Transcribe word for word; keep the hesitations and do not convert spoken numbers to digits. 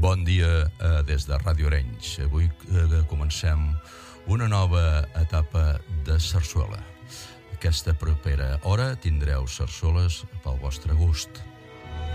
Bon dia eh, des de Ràdio Arenys. Avui eh, comencem una nova etapa de sarsuela. Aquesta propera hora tindreu sarsueles pel vostre gust.